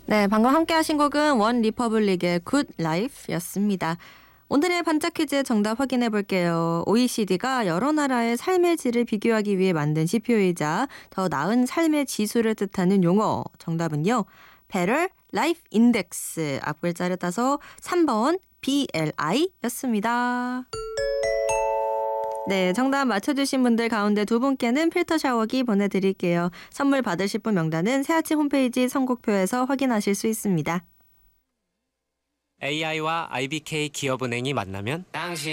네, 방금 함께 하신 곡은 원 리퍼블릭의 Good Life였습니다. 오늘의 반짝 퀴즈의 정답 확인해 볼게요. OECD가 여러 나라의 삶의 질을 비교하기 위해 만든 지표이자 더 나은 삶의 지수를 뜻하는 용어. 정답은요. Better Life Index. 앞글자를 따서 3번 BLI였습니다. 네, 정답 맞춰주신 분들 가운데 두 분께는 필터 샤워기 보내드릴게요. 선물 받으실 분 명단은 새아침 홈페이지 선곡표에서 확인하실 수 있습니다. AI와 IBK 기업은행이 만나면 당신